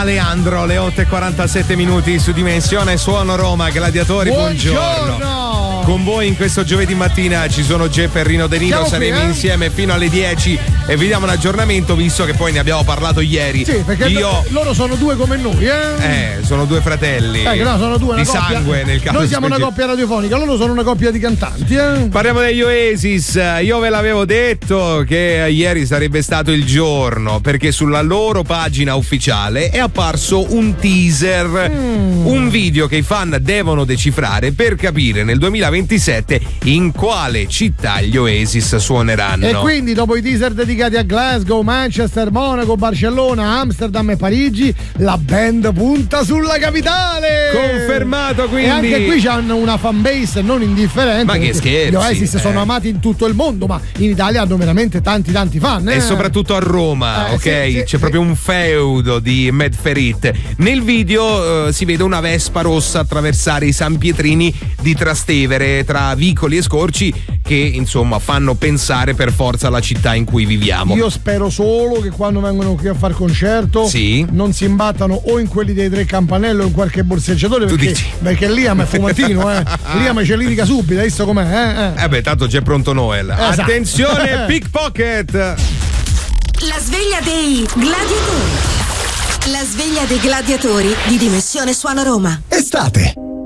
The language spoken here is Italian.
Aleandro, le 8:47 minuti su Dimensione Suono Roma. Gladiatori, buongiorno. Con voi in questo giovedì mattina ci sono Geppi e Rino De Nino, saremo insieme fino alle 10 e vi diamo un aggiornamento, visto che poi ne abbiamo parlato ieri. Sì, perché loro sono due come noi, sono due fratelli. No, sono due di coppia. Sangue nel caso. Noi siamo una coppia radiofonica, loro sono una coppia di cantanti. Parliamo degli Oasis. Io ve l'avevo detto che ieri sarebbe stato il giorno, perché sulla loro pagina ufficiale è apparso un teaser, un video che i fan devono decifrare per capire nel 2027 in quale città gli Oasis suoneranno. E quindi dopo i teaser dedicati a Glasgow, Manchester, Monaco, Barcellona, Amsterdam e Parigi, la band punta sulla capitale. Confermato, quindi. E anche qui c'hanno una fanbase non indifferente. Ma che scherzi. Gli Oasis sono amati in tutto il mondo, ma in Italia hanno veramente tanti fan. E soprattutto a Roma, ok? Sì, c'è proprio un feudo di Mad Ferit. Nel video si vede una Vespa rossa attraversare i San Pietrini di Trastevere tra vicoli e scorci che insomma fanno pensare per forza alla città in cui viviamo. Io spero solo che quando vengono qui a far concerto non si imbattano o in quelli dei Tre Campanello o in qualche borseggiatore, perché Liam è fumatino, Liam ce litiga subito, hai visto com'è? Beh, tanto c'è pronto Noel. Esatto. Attenzione, pickpocket! La sveglia dei gladiatori. La sveglia dei gladiatori di Dimensione Suono Roma. Estate.